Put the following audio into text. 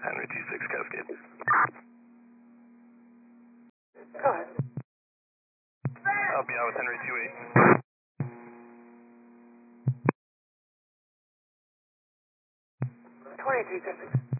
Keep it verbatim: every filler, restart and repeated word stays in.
Henry two six Cascade. Go ahead. I'll be out with Henry two eight. twenty-two,